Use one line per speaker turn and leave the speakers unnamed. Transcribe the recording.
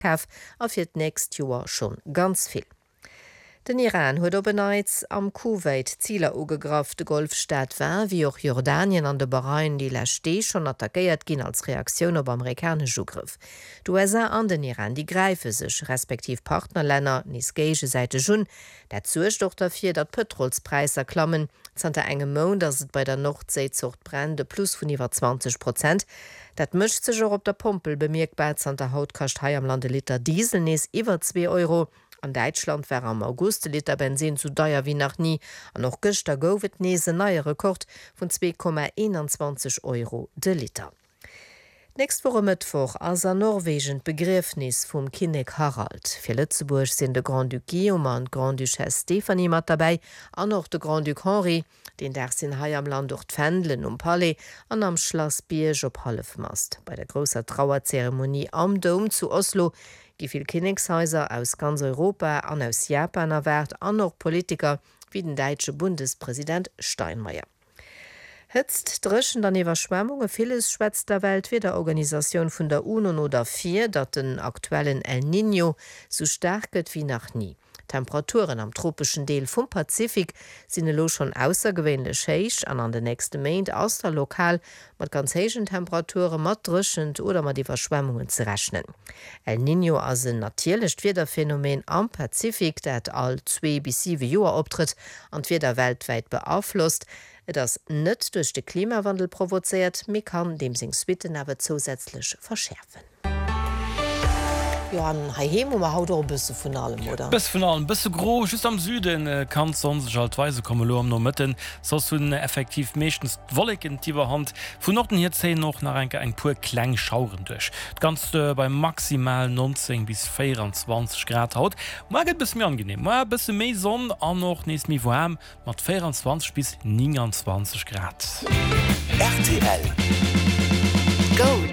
Kauf a fir d'nächst Joer schon ganz viel. Den Iran huet openneits am Kuwait Zieler ugegraf de Golfstaat war, wie auch Jordanien an de Bahrain die Lächte schon attackéiert ginn als Reaktion op amerikasch Ugriff. USA an den Iran die greife sech respektiv Partnerlänner nisgéige Seite junn, dat zuercht doch dafir, dat Petrolspreis erklammen, zante engem Mon, dats et bei der Nordseezucht brennde plus vun iwwer 20%. Dat mëcht sech op der Pumpel bemerkbar zante Haut kascht hai am Lande Liter Diesel nees iwwer 2 Euro. An Deutschland wär am August Liter Benzin zu deier wie nach nie, an noch gëchter gouft nese neie Rekord vun 2,21 Euro de Liter. Nächst woche Mittwoch as a Norwegen Begriffnis vum Kinnek Harald. Fir Lützeburg sinn de Grand Duc Guillaume an Grand Duchesse Stephanie mat dabei, an noch de Grand Duc Henri, den der sinn hai am Land durch d'Fändlen Palais an am Schloss Bierge op Halfmast. Bei der grosser Trauerzeremonie am Dom zu Oslo giviel Kinnekshäuser aus ganz Europa an aus Japan erwert an noch Politiker wie den deitsche Bundespräsident Steinmeier. Hëtzt dreschen an Iwerschwemmunge vieles schwätzt der Welt wie der Organisation vun der UNO oder 4, dat den aktuellen El Niño so stärket wie nach nie. Temperaturen am tropischen Deel vum Pazifik sinne lo schon aussergewöhnlich héich an den nächste Main ausster lokal mat ganz héigen Temperaturen mat drschend oder mat die Verschwemmungen ze rechnen. El Niño as een natierlecht Wederphänomen am Pazifik, dat all 2 bis 7 Joer optritt an weder weltweit beaufflusst, das net durch den Klimawandel provoziert, mir kann dem Singswitten aber zusätzlich verschärfen. Johann, haut bisse vun allem oder?
Bis von allem bisse gro just am Süden kann sonst altweise komme lo am no mitten so hun effektiv mechtens wolleken tiefer Hand vu Norden hier 10 noch nach enke eng pur kleng schauren duch. Ganz bei maximal 19 bis 24 Grad haut. Maget bis mir angenehm. Ma bisse méi sonn an noch nes mi warm mat 24 bis 29 Grad.
RTL
Go!